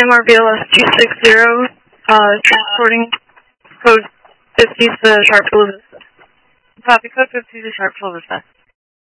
MRBLS 260, transporting code 50 to Sharpeville Vista. Copy, code 50 to Sharpeville Vista.